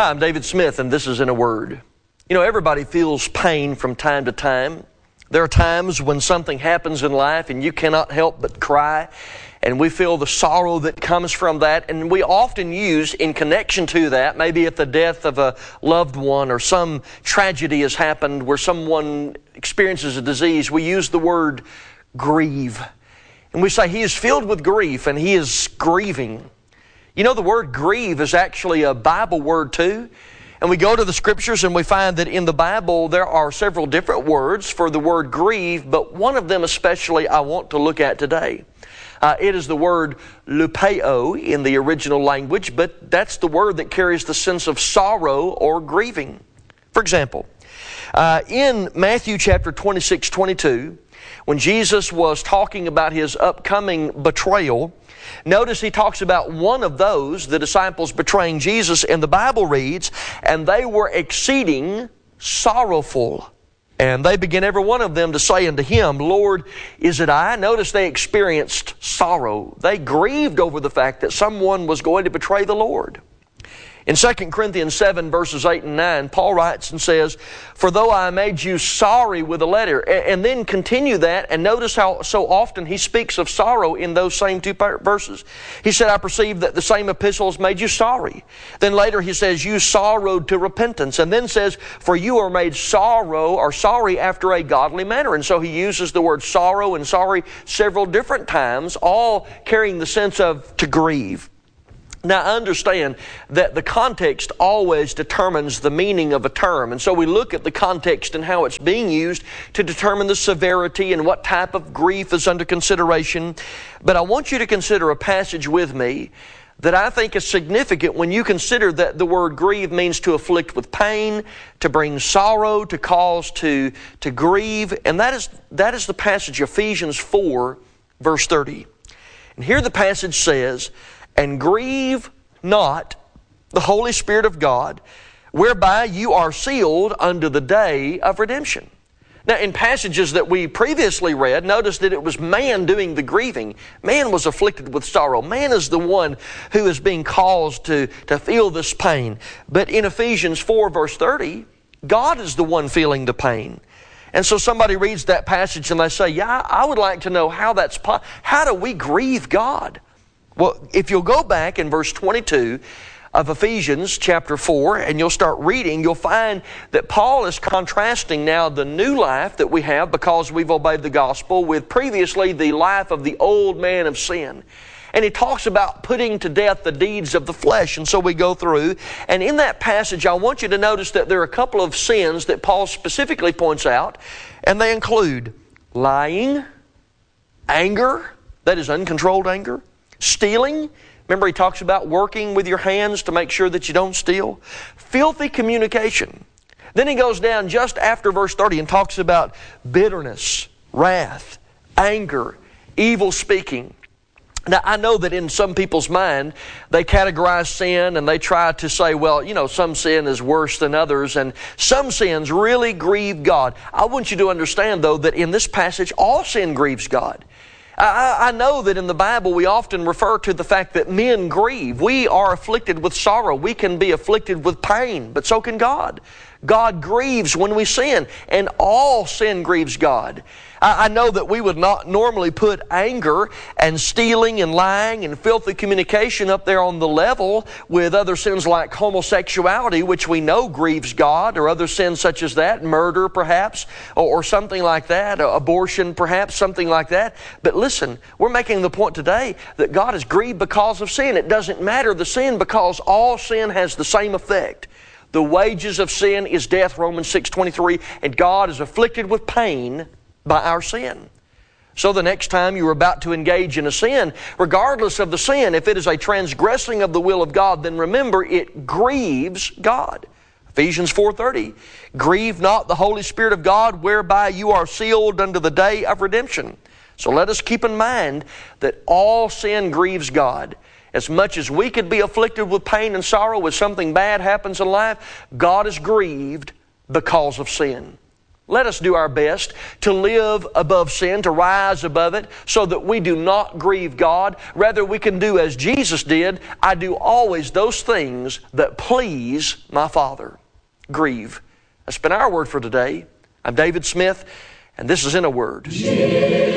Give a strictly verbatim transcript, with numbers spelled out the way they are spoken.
Hi, I'm David Smith, and this is In a Word. You know, everybody feels pain from time to time. There are times when something happens in life and you cannot help but cry, and we feel the sorrow that comes from that, and we often use in connection to that, maybe at the death of a loved one or some tragedy has happened where someone experiences a disease, we use the word grieve. And we say he is filled with grief and he is grieving. You know, the word grieve is actually a Bible word too. And we go to the Scriptures and we find that in the Bible there are several different words for the word grieve, but one of them especially I want to look at today. Uh, it is the word lupeo in the original language, but that's the word that carries the sense of sorrow or grieving. For example, uh, in Matthew chapter twenty-six, twenty-two, when Jesus was talking about His upcoming betrayal, notice He talks about one of those, the disciples betraying Jesus, and the Bible reads, and they were exceeding sorrowful. And they begin every one of them to say unto Him, Lord, is it I? Notice they experienced sorrow. They grieved over the fact that someone was going to betray the Lord. In Second Corinthians seven, verses eight and nine, Paul writes and says, for though I made you sorry with a letter, and then continue that, and notice how so often he speaks of sorrow in those same two verses. He said, I perceive that the same epistles made you sorry. Then later he says, you sorrowed to repentance, and then says, for you are made sorrow or sorry after a godly manner. And so he uses the word sorrow and sorry several different times, all carrying the sense of to grieve. Now, understand that the context always determines the meaning of a term. And so we look at the context and how it's being used to determine the severity and what type of grief is under consideration. But I want you to consider a passage with me that I think is significant when you consider that the word grieve means to afflict with pain, to bring sorrow, to cause to, to grieve. And that is, that is the passage, Ephesians four, verse thirty. And here the passage says, and grieve not the Holy Spirit of God, whereby you are sealed unto the day of redemption. Now, in passages that we previously read, notice that it was man doing the grieving. Man was afflicted with sorrow. Man is the one who is being caused to, to feel this pain. But in Ephesians four, verse thirty, God is the one feeling the pain. And so somebody reads that passage and they say, yeah, I would like to know how that's possible. How do we grieve God? Well, if you'll go back in verse twenty-two of Ephesians chapter four and you'll start reading, you'll find that Paul is contrasting now the new life that we have because we've obeyed the gospel with previously the life of the old man of sin. And he talks about putting to death the deeds of the flesh. And so we go through, and in that passage I want you to notice that there are a couple of sins that Paul specifically points out, and they include lying, anger, that is uncontrolled anger, stealing. Remember, he talks about working with your hands to make sure that you don't steal. Filthy communication. Then he goes down just after verse thirty and talks about bitterness, wrath, anger, evil speaking. Now, I know that in some people's mind, they categorize sin and they try to say, well, you know, some sin is worse than others, and some sins really grieve God. I want you to understand, though, that in this passage, all sin grieves God. I, I know that in the Bible we often refer to the fact that men grieve. We are afflicted with sorrow. We can be afflicted with pain, but so can God. God grieves when we sin, and all sin grieves God. I, I know that we would not normally put anger and stealing and lying and filthy communication up there on the level with other sins like homosexuality, which we know grieves God, or other sins such as that, murder perhaps, or, or something like that, abortion perhaps, something like that. But listen, we're making the point today that God is grieved because of sin. It doesn't matter the sin because all sin has the same effect. The wages of sin is death, Romans six twenty-three, and God is afflicted with pain by our sin. So the next time you're about to engage in a sin, regardless of the sin, if it is a transgressing of the will of God, then remember it grieves God. Ephesians four thirty, grieve not the Holy Spirit of God, whereby you are sealed unto the day of redemption. So let us keep in mind that all sin grieves God. As much as we could be afflicted with pain and sorrow when something bad happens in life, God is grieved because of sin. Let us do our best to live above sin, to rise above it, so that we do not grieve God. Rather, we can do as Jesus did. I do always those things that please my Father. Grieve. That's been our word for today. I'm David Smith, and this is In a Word.